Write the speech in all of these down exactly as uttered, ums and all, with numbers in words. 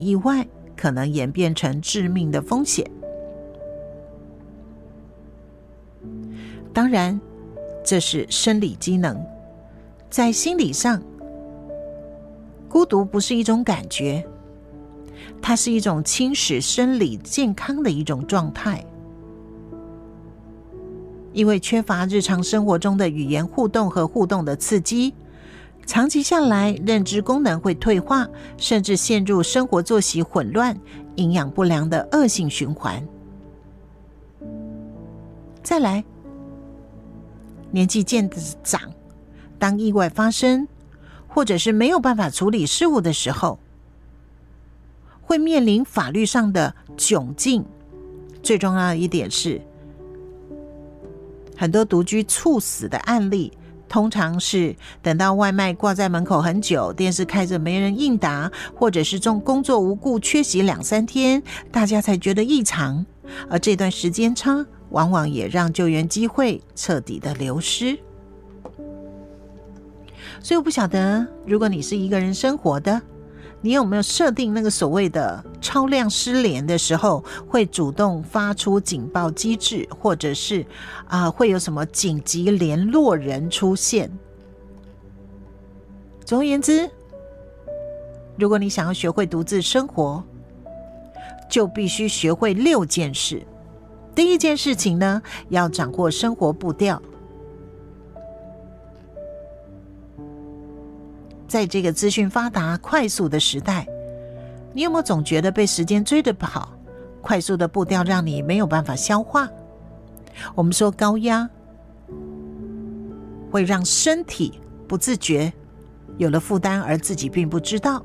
意外可能演变成致命的风险。当然，这是生理机能，在心理上，孤独不是一种感觉，它是一种侵蚀生理健康的一种状态。因为缺乏日常生活中的语言互动和互动的刺激，长期下来，认知功能会退化，甚至陷入生活作息混乱、营养不良的恶性循环。再来，年纪渐长，当意外发生，或者是没有办法处理事务的时候，会面临法律上的窘境。最重要的一点是，很多独居猝死的案例，通常是等到外卖挂在门口很久，电视开着没人应答，或者是中工作无故缺席两三天，大家才觉得异常。而这段时间差，往往也让救援机会彻底的流失。所以我不晓得，如果你是一个人生活的，你有没有设定那个所谓的超量失联的时候，会主动发出警报机制，或者是啊、呃，会有什么紧急联络人出现？总而言之，如果你想要学会独自生活，就必须学会六件事。第一件事情呢，要掌握生活步调。在这个资讯发达、快速的时代，你有没有总觉得被时间追着跑？快速的步调让你没有办法消化。我们说高压会让身体不自觉有了负担，而自己并不知道。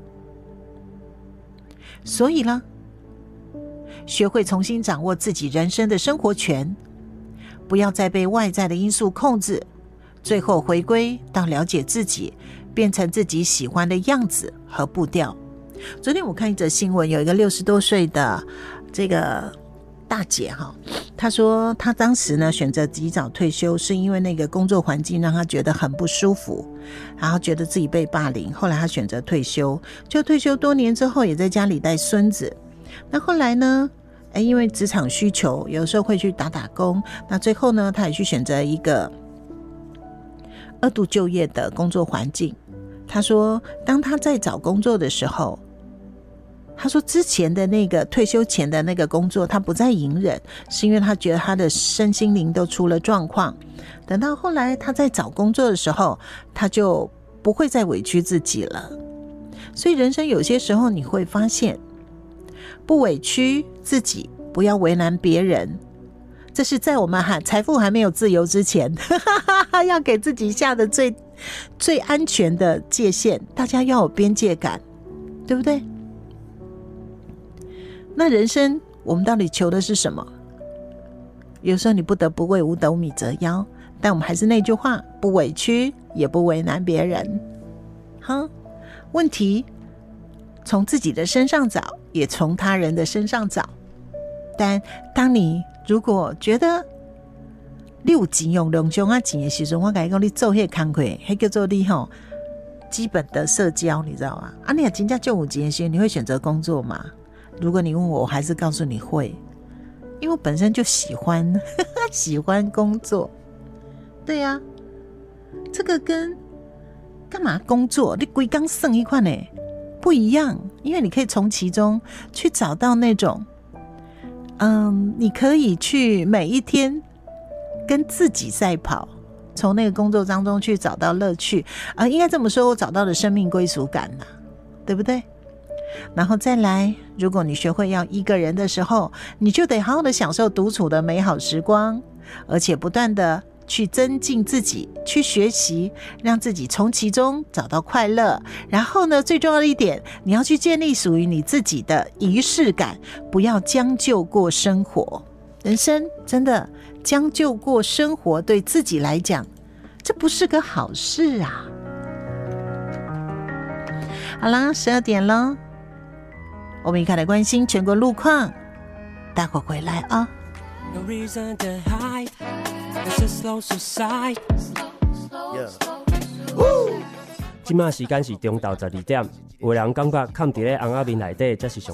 所以呢，学会重新掌握自己人生的生活权，不要再被外在的因素控制，最后回归到了解自己，变成自己喜欢的样子和步调。昨天我看一则新闻，有一个六十多岁的这个大姐哈，她说她当时呢选择及早退休，是因为那个工作环境让她觉得很不舒服，然后觉得自己被霸凌，后来她选择退休，就退休多年之后也在家里带孙子。那后来呢，哎，因为职场需求，有时候会去打打工，那最后呢，她也去选择一个二度就业的工作环境。他说当他在找工作的时候，他说之前的那个退休前的那个工作他不再隐忍，是因为他觉得他的身心灵都出了状况。等到后来他在找工作的时候，他就不会再委屈自己了。所以人生有些时候你会发现，不委屈自己，不要为难别人，这是在我们还财富还没有自由之前要给自己下的最最安全的界限。大家要有边界感，对不对？那人生我们到底求的是什么？有时候你不得不为五斗米折腰，但我们还是那句话，不委屈也不为难别人。哈，问题从自己的身上找，也从他人的身上找。但当你如果觉得你有钱用两种啊钱的时候，我跟你说，你做那个工作，那叫做你吼基本的社交，你知道吗？啊，你也真正就有钱的时候，你会选择工作吗？如果你问我，我还是告诉你会，因为我本身就喜欢喜欢工作。对呀、啊，这个跟干嘛工作？你规工算一块呢不一样，因为你可以从其中去找到那种，嗯，你可以去每一天跟自己赛跑，从那个工作当中去找到乐趣啊、呃，应该这么说，我找到了生命归属感呐、啊，对不对？然后再来，如果你学会要一个人的时候，你就得好好的享受独处的美好时光，而且不断的去增进自己，去学习，让自己从其中找到快乐。然后呢，最重要的一点，你要去建立属于你自己的仪式感，不要将就过生活。人生真的将就过生活，对自己来讲，这不是个好事啊。好啦，十二点了，我们一起来关心全国路况，待会回来啊。 No reason to hide, it's a slow society. 现在时间是中昼十二点，有人感觉藏伫咧红仔面内底才是上